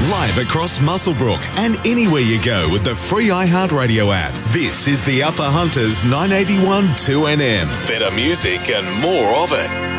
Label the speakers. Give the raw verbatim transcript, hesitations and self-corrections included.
Speaker 1: live across Muswellbrook and anywhere you go with the free iHeartRadio app. This is the Upper Hunters nine eighty-one two N M. Better music and more of it.